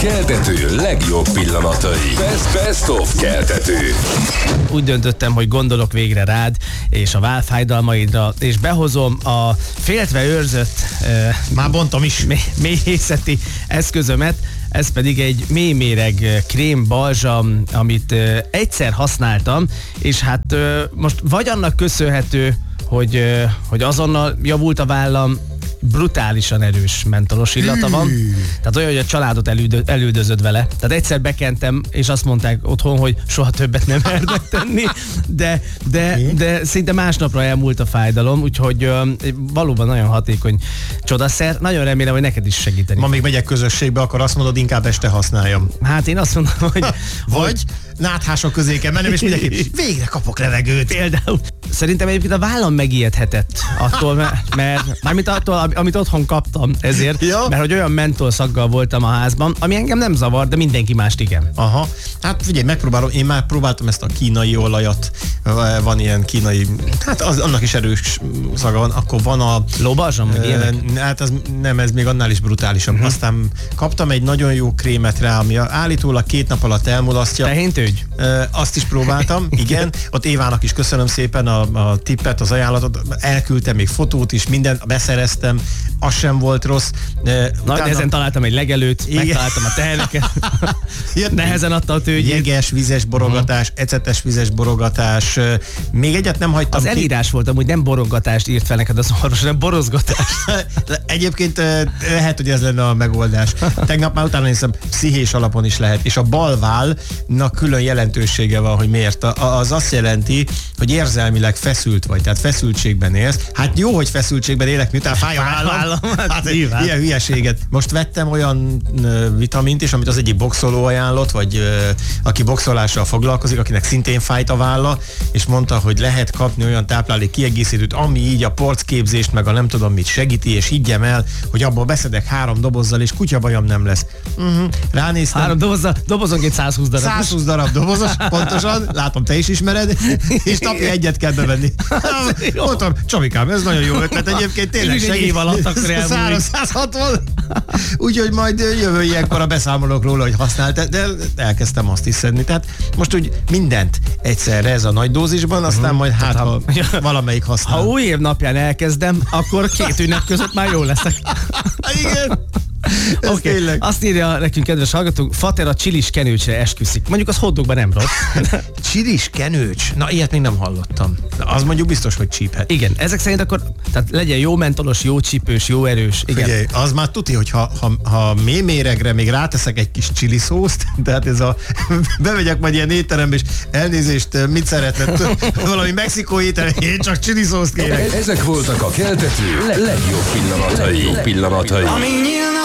keltető legjobb pillanatai. Best of keltető. Úgy döntöttem, hogy gondolok végre rád és a válfájdalmaidra, és behozom a féltve őrzött már bontom is méhészeti eszközömet. Ez pedig egy mélyméreg krém balzsam, amit egyszer használtam, és hát most vagy annak köszönhető, hogy azonnal javult a vállam, brutálisan erős mentolos illata van. Tehát olyan, hogy a családot elüldözöd vele. Tehát egyszer bekentem, és azt mondták otthon, hogy soha többet nem mernek tenni, de szinte másnapra elmúlt a fájdalom, úgyhogy valóban nagyon hatékony csodaszer. Nagyon remélem, hogy neked is segíteni. Ma még megyek közösségbe, akkor azt mondod, inkább este használjam. Hát én azt mondom, hogy... Vagy náthások közé kell mennem, és mindenki végre kapok levegőt. Például. Szerintem egyébként a vállam megijedhetett attól, mert mármint attól, amit otthon kaptam ezért, ja. Mert hogy olyan mentolszaggal voltam a házban, ami engem nem zavar, de mindenki mást igen. Aha. Hát figyelj, megpróbálom, én már próbáltam ezt a kínai olajat, van ilyen kínai, hát annak is erős szaga van, akkor van a... Lóbalzsam, meg ilyenek? Hát ez még annál is brutálisabb. Aztán kaptam egy nagyon jó krémet rá, ami állítólag 2 nap alatt elmulasztja. Tehintőgy? Azt is próbáltam, igen. Ott Évának is köszönöm szépen a tippet, az ajánlatot. Elküldtem még fotót is, mindent beszereztem, az sem volt rossz. Nagy nehezen találtam egy legelőt, megtaláltam a teheneket. Nehezen adta a tőgyét. Jeges, vizes borogatás, ecetes vizes borogatás. Még egyet nem hagytam az elírás volt, amúgy nem borogatást írt fel neked az orvos, hanem borozgatást. Egyébként lehet, hogy ez lenne a megoldás. Tegnap már utána néztem, pszichés alapon is lehet. És a balválnak külön jelentősége van, hogy miért. Az azt jelenti, hogy érzelmileg feszült vagy, tehát feszültségben élsz. Hát jó, hogy feszültségben élek, miután fáj a vállam. Hát ilyen hülyeséget. Most vettem olyan vitamint is, amit az egyik boxoló ajánlott, vagy aki boxolással foglalkozik, akinek szintén fájt a válla, és mondta, hogy lehet kapni olyan táplálék kiegészítőt, ami így a porcképzést, meg a nem tudom mit segíti, és higgyem el, hogy abból beszedek 3 dobozzal, és kutyabajom nem lesz. Ránéztem. 3 dobozzal, dobozonként 120 darab. 120 darab dobozos, pontosan, látom, te is ismered, és napi egyet kell bevenni. Mondtam, Csabikám, ez nagyon jó ötlet, egyébként tényleg segít. 160. Úgyhogy majd jövő ilyenkor a beszámolok róla, hogy használt, de elkezdtem azt is szedni. Tehát most úgy mindent egyszerre ez a nagy dózisban, aztán majd ha valamelyik használ. Ha új év napján elkezdem, akkor 2 ünnep között már jól leszek. Igen. Okay. Azt írja nekünk kedves hallgatónk, Fater a csilis kenőcsre esküszik. Mondjuk az hotdogban nem rossz. Csilis kenőcs? Na, ilyet még nem hallottam. Az mondjuk biztos, hogy csíphet. Igen, ezek szerint akkor tehát legyen jó mentolos, jó csípős, jó erős. Igen. Figyelj, az már tuti, hogy ha méméregre még ráteszek egy kis chili szószt, tehát ez a bemegyek majd ilyen étterembe, és elnézést, mit szeretne? Valami mexikói étterem, én csak chili szószt kérek. Ezek voltak a keltető legjobb pillanatai.